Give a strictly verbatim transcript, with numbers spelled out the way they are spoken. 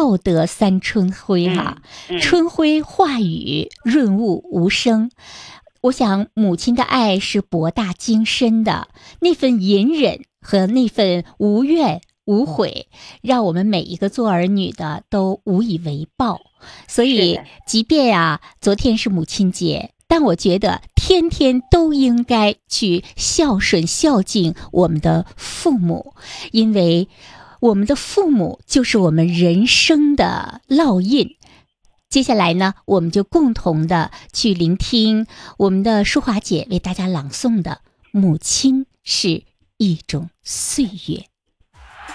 道得三春晖哈、 嗯嗯、 春晖化雨，润物无声。我想母亲的爱是博大精深的，那份隐忍和那份无怨无悔，让我们每一个做儿女的都无以为报。所以即便啊昨天是母亲节，但我觉得天天都应该去孝顺孝敬我们的父母，因为我们的父母就是我们人生的烙印。接下来呢，我们就共同的去聆听我们的淑华姐为大家朗诵的《母亲是一种岁月》。